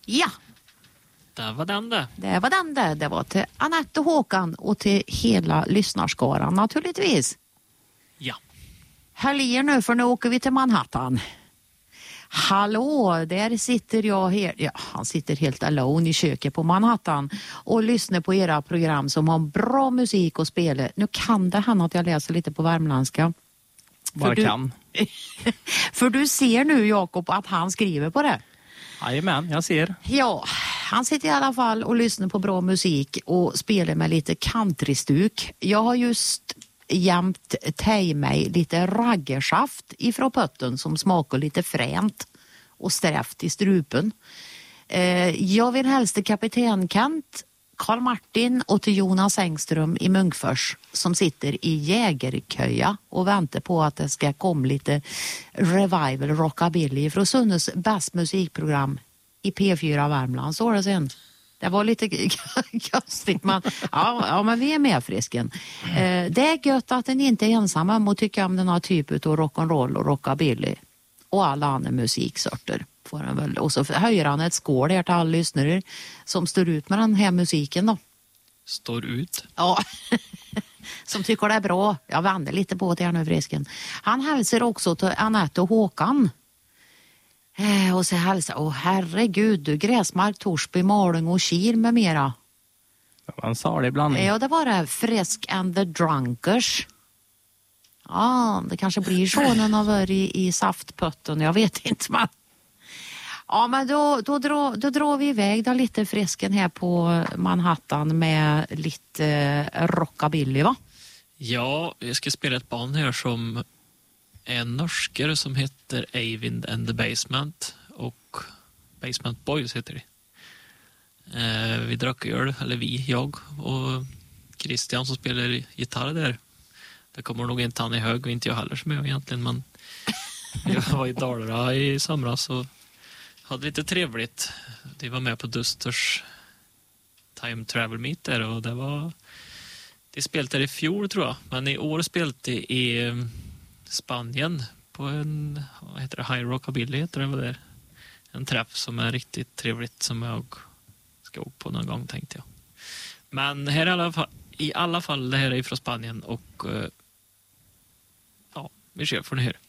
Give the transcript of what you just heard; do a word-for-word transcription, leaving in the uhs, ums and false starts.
Ja. Det var den det. Det var den det. Det var till Anette och Håkan och till hela lyssnarskaran naturligtvis. Ja. Håll i er nu för nu åker vi till Manhattan. Hallå, där sitter jag helt, ja, han sitter helt alone i köket på Manhattan och lyssnar på era program som har bra musik och spela. Nu kan det hända att jag läser lite på värmländska. Bara du, kan. För du ser nu, Jakob, att han skriver på det. Jajamän, jag ser. Ja, han sitter i alla fall och lyssnar på bra musik och spelar med lite countrystuk. Jag har just jämt tagit mig lite raggersaft ifrån pötten som smakar lite fränt och sträft i strupen. Eh, jag vill helst till kapten Kent, Karl Martin och till Jonas Engström i Munkfors som sitter i jägerköja och väntar på att det ska komma lite revival rockabilly från Sunnes bäst musikprogram i P fyra Värmland. Så det sen. Det var lite konstigt, men ja, ja, men vi är med frisken. Eh, det är gött att den inte är ensam om att tycka om den här typen av rock'n'roll och rockabilly och alla andra musiksorter. Får den väl. Och så höjer han ett skål här till alla lyssnare som står ut med den här musiken då. Står ut? Ja, som tycker det är bra. Jag vänder lite på det här nu frisken. Han hälsar också till Anette och Håkan. Eh, och så hälsar, åh herregud, du Gräsmark, Torsby, Malung och Kil med mera. Man sa det ibland. Ja, det var det. Frisk and the Drunkers. Ja, det kanske blir så när man var i, i saftpötten. Jag vet inte, men... Ja, men då, då, drar, då drar vi iväg då lite frisken här på Manhattan med lite eh, rockabilly, va? Ja, jag ska spela ett band här som är en norskare som heter Eivind and the Basement och Basement Boys heter det. Eh, vi drack öl, eller vi, jag och Christian som spelar gitarr där. Det kommer nog inte han i hög och inte jag heller som jag egentligen, men jag var i Dalarna i somras och hade lite trevligt. De var med på Dusters Time Travel Meet där och det var... De spelade i fjol tror jag, men i år spelade i Spanien på en, vad heter det, High Rockabilly heter det var där. En träff som är riktigt trevligt som jag ska åka på någon gång tänkte jag. Men här i alla fall, i alla fall det här är från Spanien och ja, vi kör för det här.